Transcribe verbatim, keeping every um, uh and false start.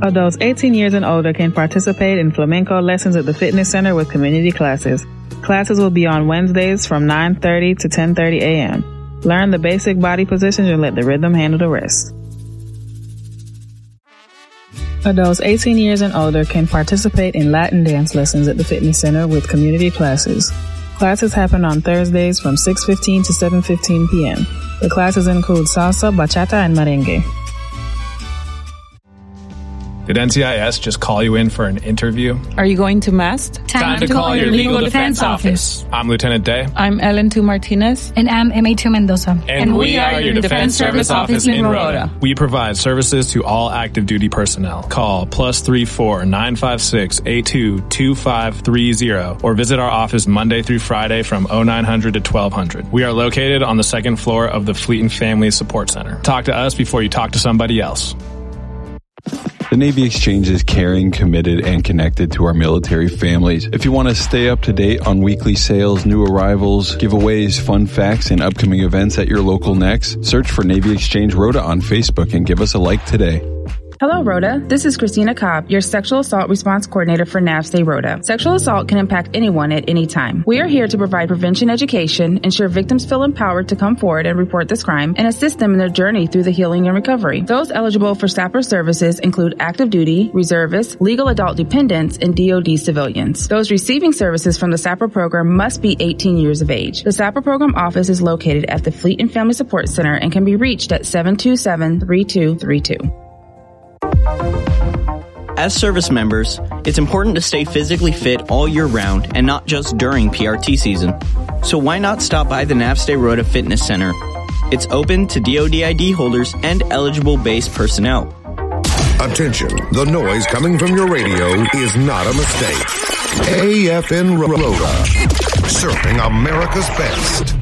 Adults eighteen years and older can participate in flamenco lessons at the fitness center with community classes. Classes will be on Wednesdays from nine thirty to ten thirty a.m. Learn the basic body positions and let the rhythm handle the rest. Adults eighteen years and older can participate in Latin dance lessons at the fitness center with community classes. Classes happen on Thursdays from six fifteen to seven fifteen p.m. The classes include salsa, bachata, and merengue. Did N C I S just call you in for an interview? Are you going to MAST? Time, Time to, to call, call your legal, legal defense, defense office. I'm Lieutenant Day. I'm Ellen Tu Martinez. And I'm M A two Mendoza. And, and we are your Defense, defense Service Office in Rhoda. We provide services to all active duty personnel. Call plus three four nine five six eight two two five three zero or visit our office Monday through Friday from oh nine hundred to twelve hundred. We are located on the second floor of the Fleet and Family Support Center. Talk to us before you talk to somebody else. The Navy Exchange is caring, committed, and connected to our military families. If you want to stay up to date on weekly sales, new arrivals, giveaways, fun facts, and upcoming events at your local N E X, search for Navy Exchange Rhoda on Facebook and give us a like today. Hello, Rhoda. This is Christina Cobb, your Sexual Assault Response Coordinator for NAVSTAY Rhoda. Sexual assault can impact anyone at any time. We are here to provide prevention education, ensure victims feel empowered to come forward and report this crime, and assist them in their journey through the healing and recovery. Those eligible for SAPR services include active duty, reservists, legal adult dependents, and D O D civilians. Those receiving services from the SAPR program must be eighteen years of age. The SAPR program office is located at the Fleet and Family Support Center and can be reached at seven two seven, three two three two. As service members, it's important to stay physically fit all year round and not just during P R T season. So why not stop by the NAVSTAY Rhoda Fitness Center? It's open to D O D I D holders and eligible base personnel. Attention, the noise coming from your radio is not a mistake. A F N Rhoda, serving America's best.